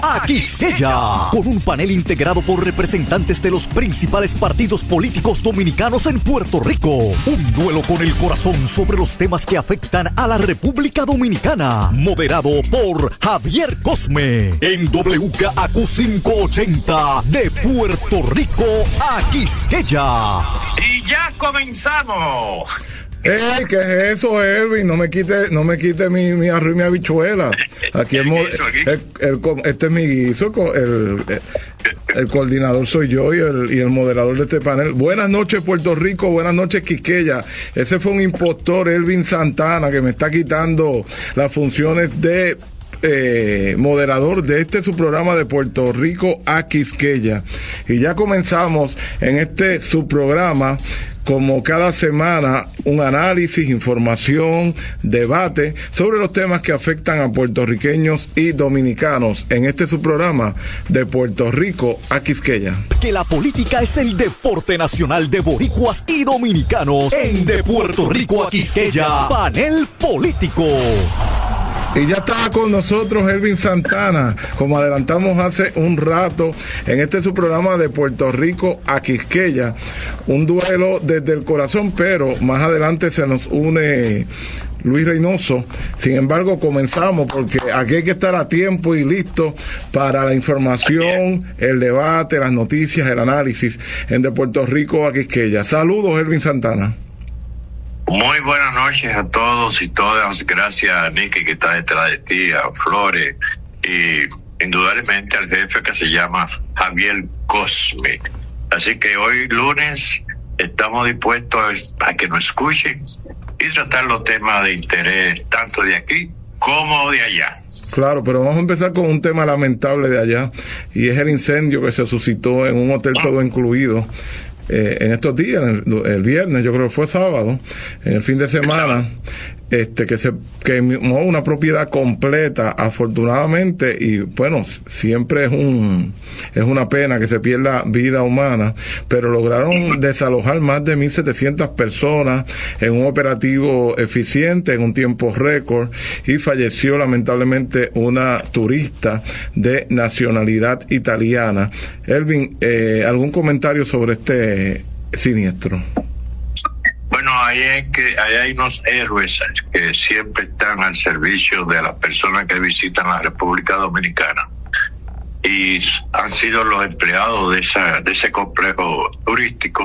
a Quisqueya, con un panel integrado por representantes de los principales partidos políticos dominicanos en Puerto Rico. Un duelo con el corazón sobre los temas que afectan a la República Dominicana, moderado por Javier Cosme, en WKAQ 580 de Puerto Rico a Quisqueya. Y ya comenzamos. ¡Ey! ¿Qué es eso, Elvin? No me quite mi arroz y mi habichuela. Aquí este es mi guiso, el coordinador soy yo y el moderador de este panel. Buenas noches, Puerto Rico, buenas noches, Quisqueya. Ese fue un impostor, Elvin Santana, que me está quitando las funciones de moderador de su programa de Puerto Rico a Quisqueya. Y ya comenzamos en su programa, como cada semana, un análisis, información, debate sobre los temas que afectan a puertorriqueños y dominicanos en su programa de Puerto Rico a Quisqueya. Que la política es el deporte nacional de boricuas y dominicanos en De Puerto Rico a Quisqueya, panel político. Y ya está con nosotros Elvin Santana, como adelantamos hace un rato, en su programa de Puerto Rico a Quisqueya, un duelo desde el corazón, pero más adelante se nos une Luis Reynoso. Sin embargo, comenzamos porque aquí hay que estar a tiempo y listo para la información, el debate, las noticias, el análisis en De Puerto Rico a Quisqueya. Saludos, Elvin Santana. Muy buenas noches a todos y todas. Gracias a Nicky, que está detrás de ti, a Flores y indudablemente al jefe, que se llama Javier Cosme. Así que hoy lunes estamos dispuestos a que nos escuchen y tratar los temas de interés tanto de aquí como de allá. Claro, pero vamos a empezar con un tema lamentable de allá, y es el incendio que se suscitó en un hotel todo incluido en estos días, el viernes, yo creo que fue sábado, en el fin de semana, que quemó una propiedad completa, afortunadamente, y bueno, siempre es una pena que se pierda vida humana, pero lograron desalojar más de 1.700 personas en un operativo eficiente, en un tiempo récord, y falleció lamentablemente una turista de nacionalidad italiana. Elvin, ¿algún comentario sobre este siniestro? Bueno, ahí hay unos héroes que siempre están al servicio de las personas que visitan la República Dominicana, y han sido los empleados de ese complejo turístico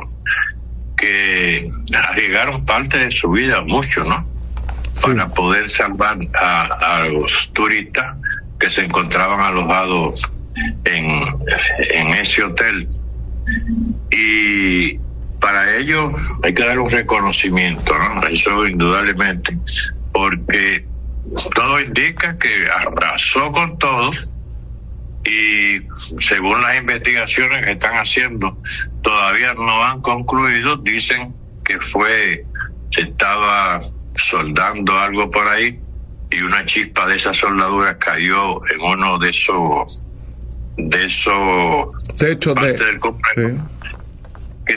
que arriesgaron parte de su vida, mucho, ¿no? Sí. Para poder salvar a los turistas que se encontraban alojados en ese hotel. Y para ello hay que dar un reconocimiento, ¿no? Eso indudablemente, porque todo indica que arrasó con todo, y según las investigaciones que están haciendo, todavía no han concluido. Dicen que se estaba soldando algo por ahí, y una chispa de esas soldaduras cayó en uno de esos techos del complejo, sí, que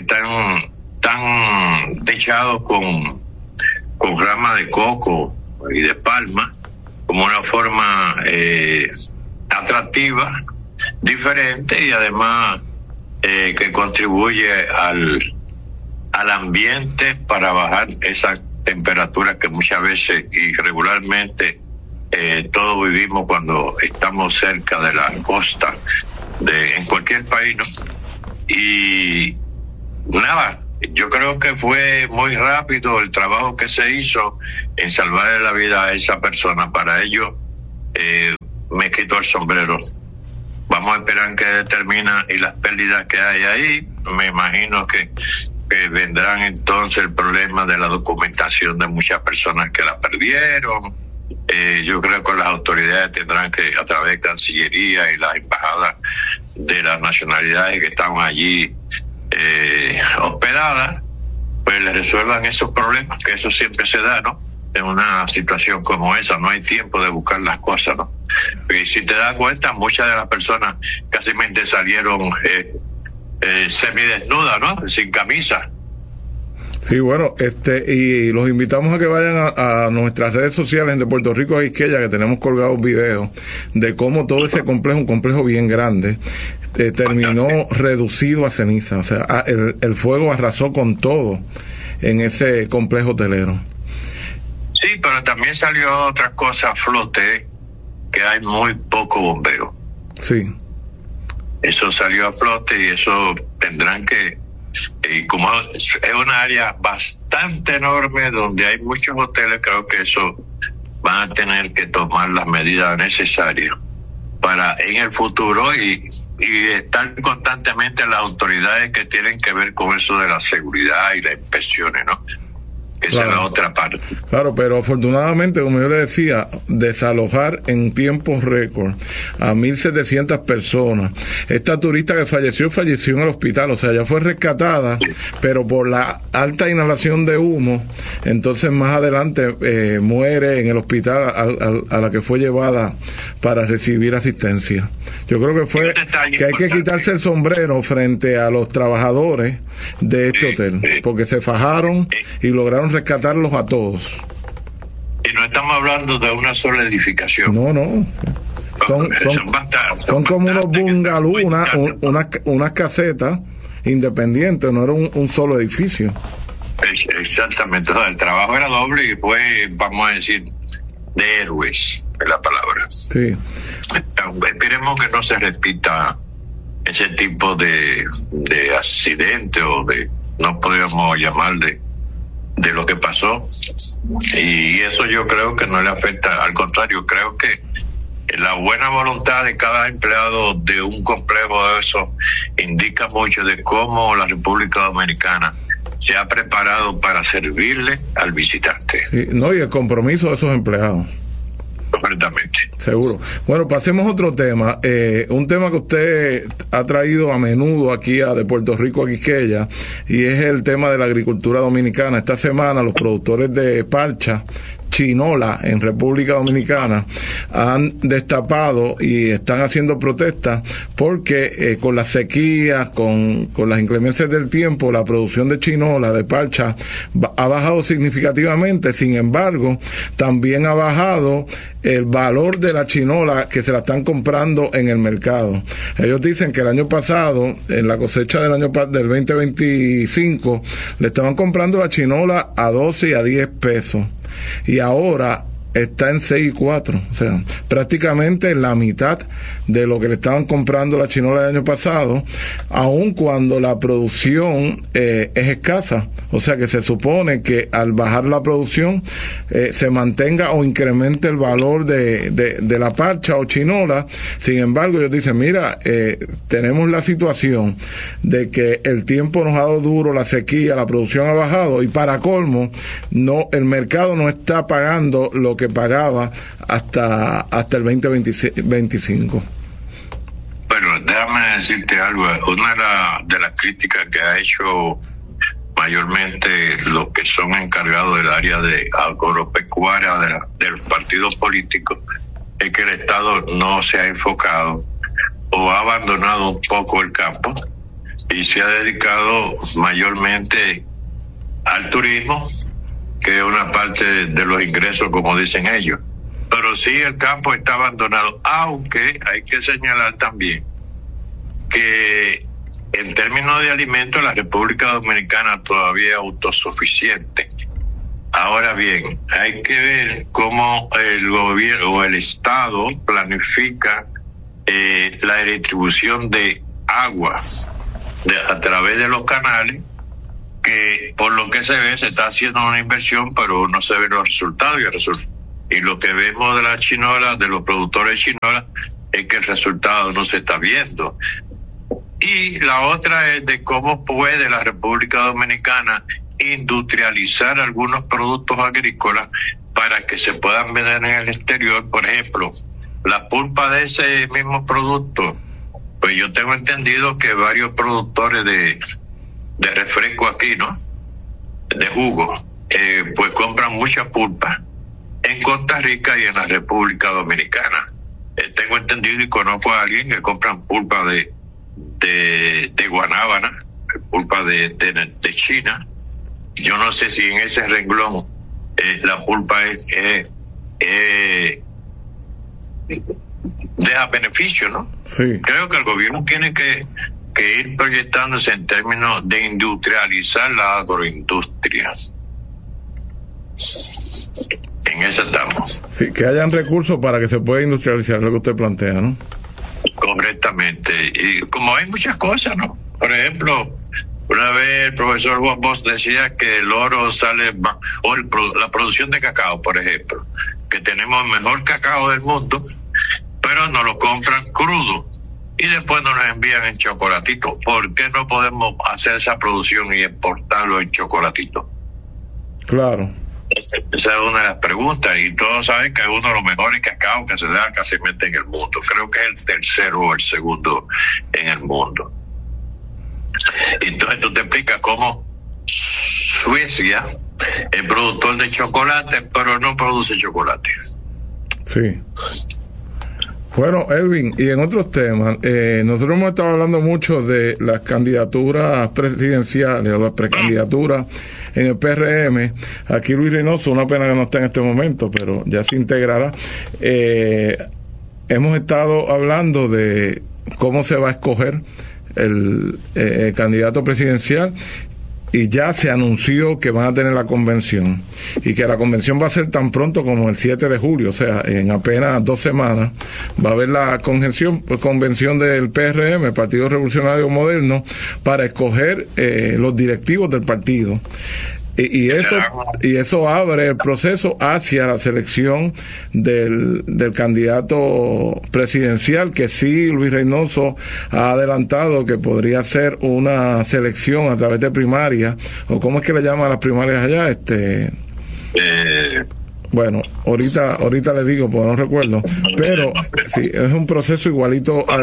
están techados con ramas de coco y de palma, como una forma atractiva, diferente, y además que contribuye al ambiente para bajar esa temperatura que muchas veces y regularmente todos vivimos cuando estamos cerca de la costa en cualquier país, ¿no? Y nada, yo creo que fue muy rápido el trabajo que se hizo en salvarle la vida a esa persona. Para ello me quito el sombrero. Vamos a esperar que determina y las pérdidas que hay ahí. Me imagino que vendrán entonces el problema de la documentación de muchas personas que la perdieron. Yo creo que las autoridades tendrán que, a través de Cancillería y las embajadas de las nacionalidades que estaban allí hospedadas, pues le resuelvan esos problemas, que eso siempre se da, ¿no? En una situación como esa no hay tiempo de buscar las cosas, ¿no? Y si te das cuenta, muchas de las personas casi salieron semidesnudas, ¿no? Sin camisa. Sí, bueno, y los invitamos a que vayan a nuestras redes sociales de Puerto Rico a Quisqueya, que tenemos colgados videos de cómo todo ese complejo, un complejo bien grande, terminó reducido a ceniza. O sea, el fuego arrasó con todo en ese complejo hotelero. Sí, pero también salió otra cosa a flote, que hay muy poco bombero. Sí. Eso salió a flote y eso tendrán que... Y como es una área bastante enorme donde hay muchos hoteles, creo que eso van a tener que tomar las medidas necesarias para en el futuro y estar constantemente las autoridades que tienen que ver con eso de la seguridad y las inspecciones, ¿no? Esa es la otra parte. Claro, pero afortunadamente, como yo le decía, desalojar en tiempos récord a 1.700 personas. Esta turista que falleció en el hospital, o sea, ya fue rescatada, pero por la alta inhalación de humo, entonces más adelante muere en el hospital a la que fue llevada para recibir asistencia. Yo creo que hay que quitarse el sombrero frente a los trabajadores de este hotel, porque se fajaron y lograron rescatarlos a todos. Y no estamos hablando de una sola edificación. No. Son como unos bungalows, unas casetas independientes, no era un solo edificio. Exactamente, el trabajo era doble y fue, vamos a decir, de héroes, es la palabra. Sí. Esperemos que no se repita ese tipo de accidente o de, no podríamos llamarle, de lo que pasó, y eso yo creo que no le afecta, al contrario, creo que la buena voluntad de cada empleado de un complejo de eso indica mucho de cómo la República Dominicana se ha preparado para servirle al visitante. Sí, no, y el compromiso de esos empleados. Completamente. Seguro. Bueno, pasemos a otro tema. Un tema que usted ha traído a menudo aquí de Puerto Rico a Quisqueya, y es el tema de la agricultura dominicana. Esta semana los productores de parcha, chinola en República Dominicana, han destapado y están haciendo protestas porque con las sequías, con las inclemencias del tiempo, la producción de chinola, de parcha, ha bajado significativamente. Sin embargo, también ha bajado el valor de la chinola que se la están comprando en el mercado. Ellos dicen que el año pasado, en la cosecha del 2025, le estaban comprando la chinola a 12 y a 10 pesos. Y ahora está en 6.4, o sea, prácticamente la mitad de lo que le estaban comprando la chinola del año pasado, aun cuando la producción es escasa. O sea que se supone que al bajar la producción se mantenga o incremente el valor de la parcha o chinola. Sin embargo, ellos dicen, mira, tenemos la situación de que el tiempo nos ha dado duro, la sequía, la producción ha bajado, y para colmo, el mercado no está pagando lo que pagaba hasta el 2025. Bueno, déjame decirte algo. Una de las críticas que ha hecho mayormente los que son encargados del área de agropecuaria de los partidos políticos es que el Estado no se ha enfocado o ha abandonado un poco el campo y se ha dedicado mayormente al turismo, que es una parte de los ingresos, como dicen ellos. Pero sí, el campo está abandonado, aunque hay que señalar también que en términos de alimentos la República Dominicana todavía es autosuficiente. Ahora bien, hay que ver cómo el gobierno o el Estado planifica la distribución de agua a través de los canales, que por lo que se ve se está haciendo una inversión, pero no se ven los resultados. Y lo que vemos de la chinola, de los productores de chinola, es que el resultado no se está viendo. Y la otra es de cómo puede la República Dominicana industrializar algunos productos agrícolas para que se puedan vender en el exterior. Por ejemplo, la pulpa de ese mismo producto, pues yo tengo entendido que varios productores de refresco aquí, ¿no?, de jugo, pues compran mucha pulpa en Costa Rica y en la República Dominicana. Tengo entendido y conozco a alguien que compran pulpa de guanábana, pulpa de China, yo no sé si en ese renglón la culpa deja beneficio, ¿no? Sí. Creo que el gobierno tiene que ir proyectándose en términos de industrializar la agroindustria. En eso estamos. Sí, que hayan recursos para que se pueda industrializar, lo que usted plantea, ¿no? Correctamente. Y como hay muchas cosas, ¿no? Por ejemplo, una vez el profesor Juan Bosch decía que el oro sale, o la producción de cacao, por ejemplo, que tenemos el mejor cacao del mundo, pero nos lo compran crudo y después nos lo envían en chocolatito. ¿Por qué no podemos hacer esa producción y exportarlo en chocolatito? Claro. Esa es una de las preguntas, y todos saben que es uno de los mejores cacao que se da casi en el mundo. Creo que es el tercero o el segundo en el mundo. Entonces tú te explicas cómo Suecia es productor de chocolate, pero no produce chocolate. Sí. Bueno, Elvin, y en otros temas, nosotros hemos estado hablando mucho de las candidaturas presidenciales, o las precandidaturas en el PRM. Aquí Luis Reynoso, una pena que no está en este momento, pero ya se integrará. Hemos estado hablando de cómo se va a escoger el candidato presidencial, y ya se anunció que van a tener la convención, y que la convención va a ser tan pronto como el 7 de julio, o sea, en apenas 2 semanas va a haber la convención del PRM, el Partido Revolucionario Moderno, para escoger los directivos del partido. Y eso abre el proceso hacia la selección del candidato presidencial, que sí, Luis Reynoso ha adelantado que podría ser una selección a través de primarias, o ¿cómo es que le llaman a las primarias allá? Bueno, ahorita le digo, porque no recuerdo, pero sí, es un proceso igualito a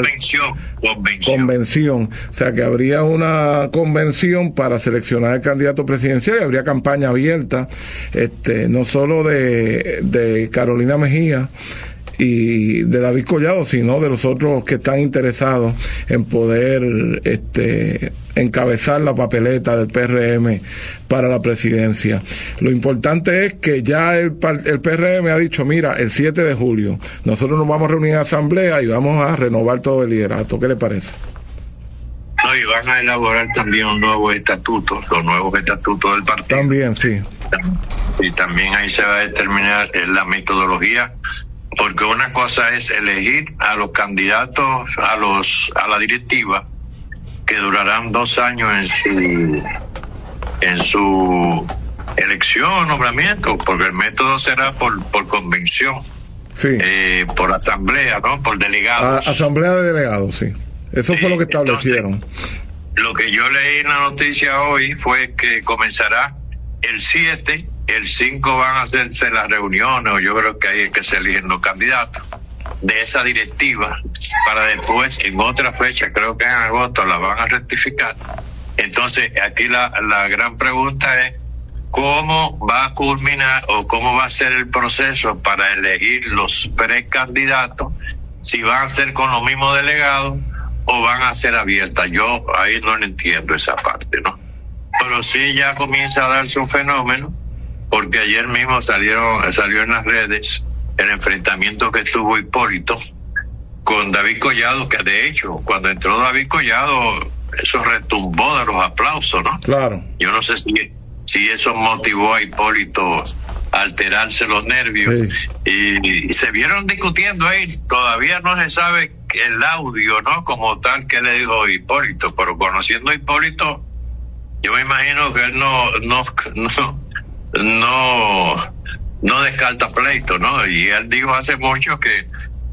convención. O sea, que habría una convención para seleccionar el candidato presidencial, y habría campaña abierta, no solo de Carolina Mejía y de David Collado, sino de los otros que están interesados en poder encabezar la papeleta del PRM para la presidencia. Lo importante es que ya el PRM ha dicho, mira, el 7 de julio nosotros nos vamos a reunir en asamblea y vamos a renovar todo el liderato. ¿Qué le parece? No, y van a elaborar también un nuevo estatuto, los nuevos estatutos del partido. También, sí. Y también ahí se va a determinar la metodología, porque una cosa es elegir a los candidatos a la directiva, que durarán 2 años en su elección o nombramiento, porque el método será por convención, sí, por asamblea, ¿no? Por delegados. Asamblea de delegados, sí. Eso fue lo que establecieron. Entonces, lo que yo leí en la noticia hoy fue que comenzará el 7, el 5 van a hacerse las reuniones, o yo creo que ahí es que se eligen los candidatos de esa directiva, para después en otra fecha, creo que en agosto, la van a rectificar. Entonces aquí la gran pregunta es cómo va a culminar, o cómo va a ser el proceso para elegir los precandidatos, si van a ser con los mismos delegados o van a ser abiertas. Yo ahí no entiendo esa parte, ¿no? Pero sí ya comienza a darse un fenómeno, porque ayer mismo salió en las redes el enfrentamiento que tuvo Hipólito con David Collado, que de hecho cuando entró David Collado eso retumbó de los aplausos, ¿no? Claro. Yo no sé si eso motivó a Hipólito a alterarse los nervios, sí. Y se vieron discutiendo ahí. Todavía no se sabe el audio, ¿no? Como tal, que le dijo Hipólito, pero conociendo a Hipólito, yo me imagino que él no descarta pleito, ¿no? Y él dijo hace mucho que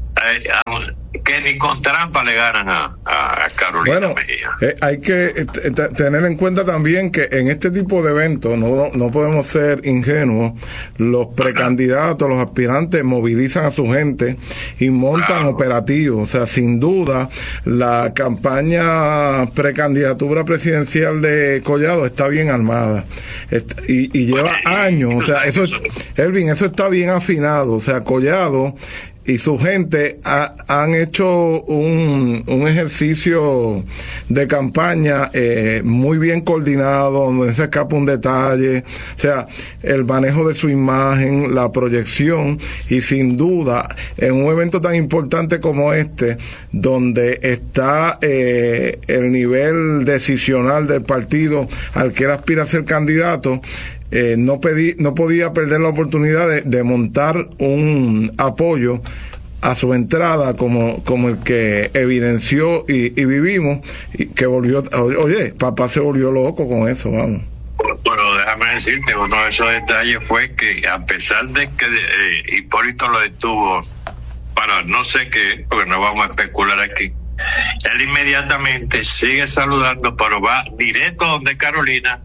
ni con trampa le ganan a Carolina Mejía. Hay que tener en cuenta también que en este tipo de eventos no podemos ser ingenuos. Los precandidatos, los aspirantes movilizan a su gente y montan operativos. O sea, sin duda, la campaña precandidatura presidencial de Collado está bien armada y lleva años. O sea, Elvin, eso está bien afinado. O sea, Collado y su gente han hecho un ejercicio de campaña muy bien coordinado, donde se escapa un detalle, o sea, el manejo de su imagen, la proyección, y sin duda, en un evento tan importante como este, donde está el nivel decisional del partido al que él aspira a ser candidato, no podía perder la oportunidad de montar un apoyo a su entrada como el que evidenció y vivimos, y que volvió, oye, papá se volvió loco con eso, vamos. Bueno, déjame decirte, uno de esos detalles fue que a pesar de que Hipólito lo detuvo para no sé qué, porque no vamos a especular aquí, él inmediatamente sigue saludando, pero va directo donde Carolina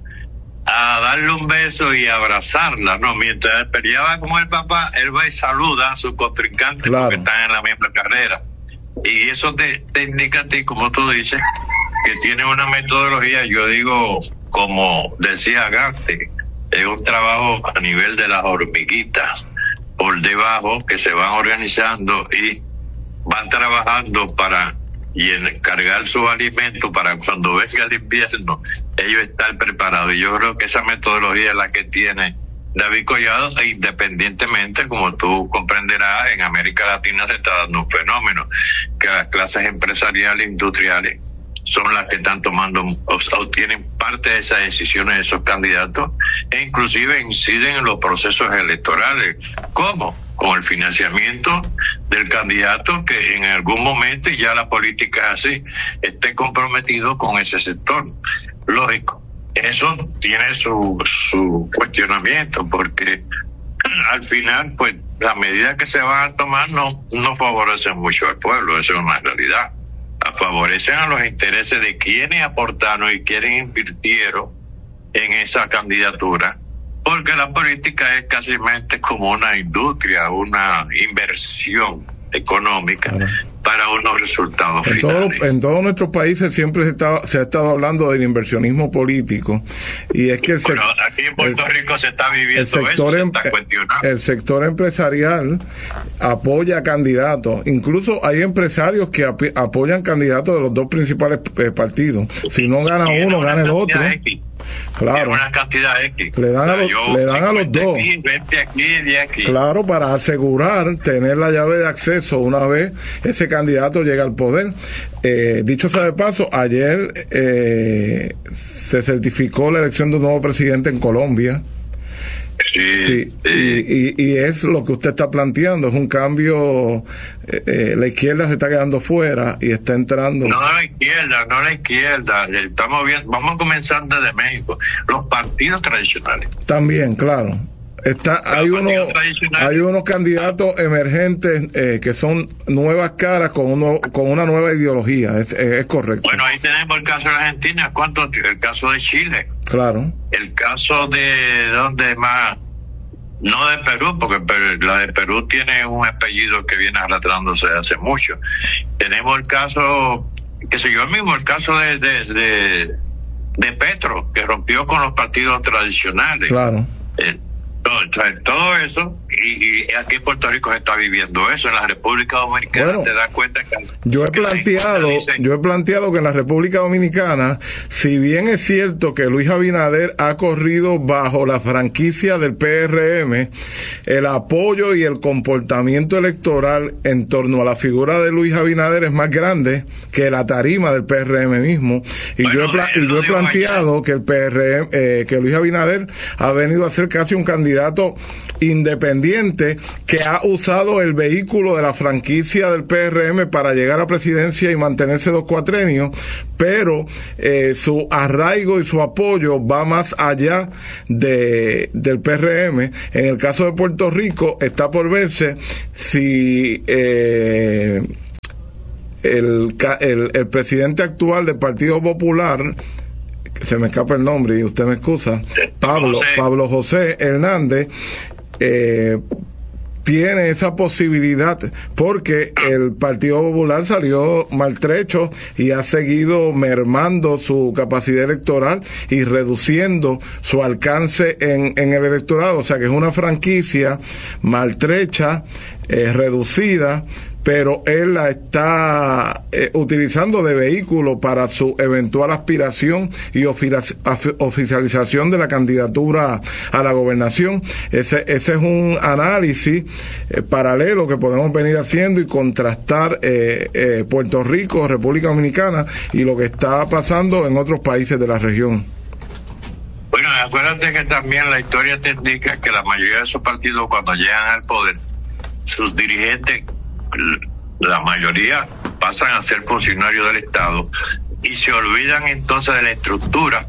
a darle un beso y abrazarla, ¿no? Mientras él peleaba con el papá, él va y saluda a sus contrincantes, claro, porque están en la misma carrera. Y eso te indica a ti, como tú dices, que tiene una metodología, yo digo, como decía Garte, es un trabajo a nivel de las hormiguitas, por debajo, que se van organizando y van trabajando para y encargar sus alimentos para cuando venga el invierno ellos están preparados. Y yo creo que esa metodología es la que tiene David Collado, e independientemente, como tú comprenderás, en América Latina se está dando un fenómeno que las clases empresariales e industriales son las que están tomando o tienen parte de esas decisiones de esos candidatos, e inclusive inciden en los procesos electorales. ¿Cómo? Con el financiamiento del candidato, que en algún momento, y ya la política es así, esté comprometido con ese sector. Lógico, eso tiene su cuestionamiento, porque al final, pues, las medidas que se van a tomar no favorecen mucho al pueblo, eso es una realidad. Favorecen a los intereses de quienes aportaron y quienes invirtieron en esa candidatura, porque la política es casi como una industria, una inversión económica, claro, para unos resultados finales. En todos nuestros países siempre se ha estado hablando del inversionismo político, y es que aquí en Puerto Rico se está viviendo eso, se está cuestionando. El sector empresarial apoya candidatos, incluso hay empresarios que apoyan candidatos de los dos principales partidos. Si no gana uno, gana el otro. Claro, una cantidad X. Le dan a los dos. Aquí, 20 aquí, 10 aquí. Claro, para asegurar tener la llave de acceso una vez ese candidato llega al poder. Dicho sea de paso, ayer se certificó la elección de un nuevo presidente en Colombia. Sí. Y es lo que usted está planteando, es un cambio. La izquierda se está quedando fuera y está entrando. No la izquierda, estamos bien, vamos comenzando desde México, los partidos tradicionales. También, claro. Hay unos candidatos emergentes que son nuevas caras con una nueva ideología, es correcto. Bueno, ahí tenemos el caso de Argentina, el caso de Chile. Claro. El caso de donde más, no de Perú, porque la de Perú tiene un apellido que viene arrastrándose hace mucho. Tenemos el caso, que sé yo mismo, el caso de Petro, que rompió con los partidos tradicionales. Claro. Todo eso, y aquí en Puerto Rico se está viviendo eso. En la República Dominicana te das cuenta que yo he planteado que en la República Dominicana, si bien es cierto que Luis Abinader ha corrido bajo la franquicia del PRM, el apoyo y el comportamiento electoral en torno a la figura de Luis Abinader es más grande que la tarima del PRM mismo, y yo he planteado que el PRM, que Luis Abinader ha venido a ser casi un candidato independiente que ha usado el vehículo de la franquicia del PRM para llegar a presidencia y mantenerse 2 cuatrenios, pero su arraigo y su apoyo va más allá del PRM. En el caso de Puerto Rico está por verse si el presidente actual del Partido Popular, se me escapa el nombre y usted me excusa, Pablo José Hernández, tiene esa posibilidad, porque el Partido Popular salió maltrecho y ha seguido mermando su capacidad electoral y reduciendo su alcance en el electorado. O sea que es una franquicia maltrecha, reducida, pero él la está utilizando de vehículo para su eventual aspiración y oficialización de la candidatura a la gobernación. Ese es un análisis paralelo que podemos venir haciendo y contrastar Puerto Rico, República Dominicana y lo que está pasando en otros países de la región. Bueno, acuérdate que también la historia te indica que la mayoría de esos partidos, cuando llegan al poder, sus dirigentes, la mayoría, pasan a ser funcionarios del Estado y se olvidan entonces de la estructura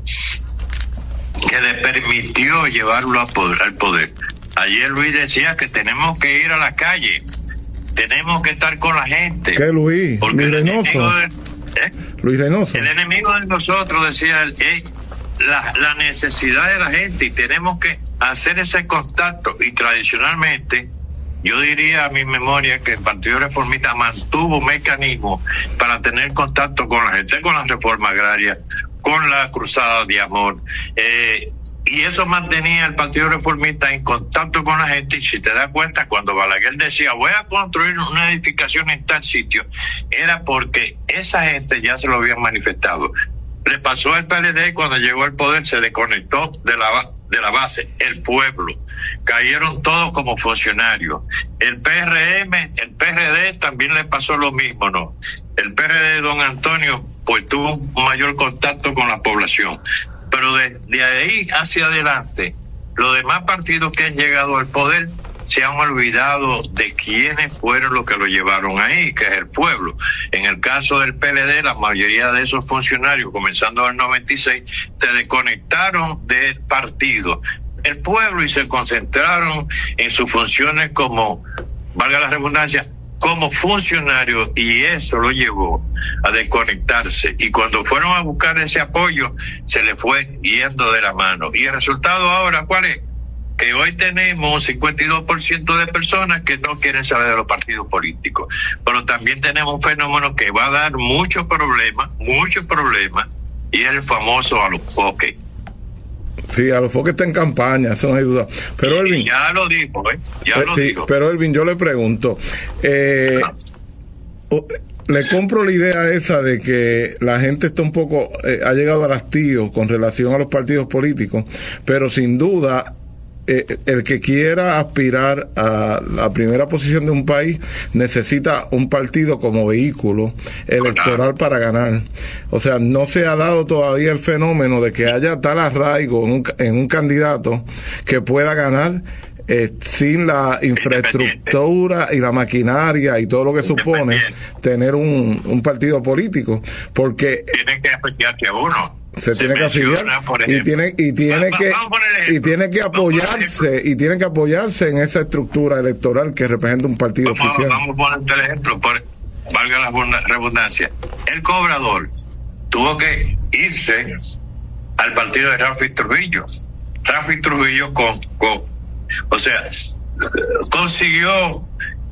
que le permitió llevarlo al poder. Ayer Luis decía que tenemos que ir a la calle, tenemos que estar con la gente. ¿Qué Luis? Porque Luis Reynoso. Luis Reynoso. El enemigo de nosotros, decía él, es la necesidad de la gente, y tenemos que hacer ese contacto. Y tradicionalmente, yo diría a mi memoria que el Partido Reformista mantuvo un mecanismo para tener contacto con la gente, con la reforma agraria, con la cruzada de amor, y eso mantenía al Partido Reformista en contacto con la gente. Y si te das cuenta, cuando Balaguer decía voy a construir una edificación en tal sitio, era porque esa gente ya se lo habían manifestado. Le pasó al PLD, cuando llegó al poder se desconectó de la base, el pueblo, cayeron todos como funcionarios. El PRM, el PRD también le pasó lo mismo, ¿no? El PRD de don Antonio pues tuvo un mayor contacto con la población, pero de ahí hacia adelante los demás partidos que han llegado al poder se han olvidado de quiénes fueron los que lo llevaron ahí, que es el pueblo. En el caso del PLD, la mayoría de esos funcionarios, comenzando en el 96, se desconectaron del partido, el pueblo, y se concentraron en sus funciones como, valga la redundancia, como funcionarios, y eso lo llevó a desconectarse. Y cuando fueron a buscar ese apoyo, se le fue yendo de la mano. Y el resultado ahora, ¿cuál es? Que hoy tenemos un 52% de personas que no quieren saber de los partidos políticos. Pero también tenemos un fenómeno que va a dar muchos problemas, y es el famoso alofoque. Sí, alofoque está en campaña, eso no hay duda. Pero Elvin, ya lo dijo, dijo. Pero Elvin, yo le pregunto, le compro la idea esa de que la gente está un poco, ha llegado al hastío con relación a los partidos políticos, pero sin duda el que quiera aspirar a la primera posición de un país necesita un partido como vehículo electoral para ganar. O sea, no se ha dado todavía el fenómeno de que haya tal arraigo en un candidato que pueda ganar sin la infraestructura y la maquinaria y todo lo que supone tener un partido político, porque tiene que afiliarse a uno. Se tiene que afiliar y tiene que apoyarse en esa estructura electoral que representa un partido oficial. Vamos a poner el ejemplo, valga la redundancia. El cobrador tuvo que irse al partido de Rafi Trujillo. Rafi Trujillo consiguió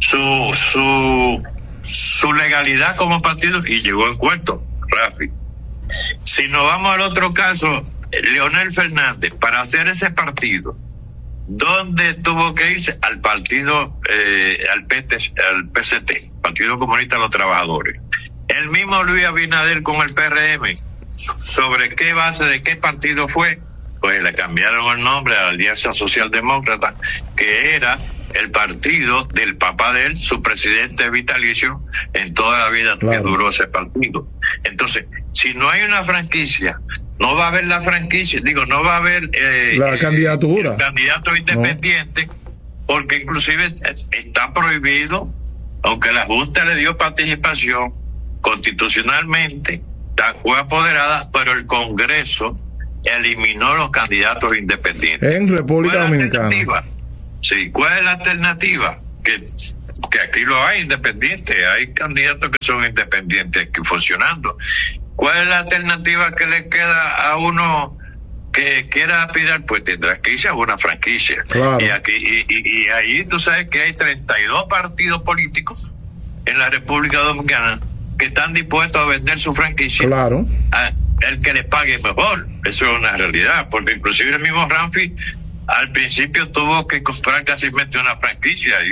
su legalidad como partido y llegó en cuarto, Rafi. Si nos vamos al otro caso, Leonel Fernández, para hacer ese partido, ¿dónde tuvo que irse? Al partido, al PCT, Partido Comunista de los Trabajadores. El mismo Luis Abinader con el PRM, ¿sobre qué base, de qué partido fue? Pues le cambiaron el nombre a la Alianza Socialdemócrata, que era el partido del papá de él, su presidente vitalicio, en toda la vida que duró ese partido. Entonces, si no hay una franquicia, no va a haber la franquicia, no va a haber la candidatura. El candidato independiente, porque inclusive está prohibido, aunque la Junta le dio participación constitucionalmente, fue apoderada, pero el Congreso eliminó los candidatos independientes. En República Dominicana. Sí, ¿cuál es la alternativa? Que aquí lo hay independientes, hay candidatos que son independientes que funcionando. ¿Cuál es la alternativa que le queda a uno que quiera aspirar, pues tendrá que irse a una franquicia. Claro. Y ahí tú sabes que hay 32 partidos políticos en la República Dominicana que están dispuestos a vender su franquicia. Claro. El que les pague mejor. Eso es una realidad, porque inclusive el mismo Ramfi al principio tuvo que comprar casi una franquicia.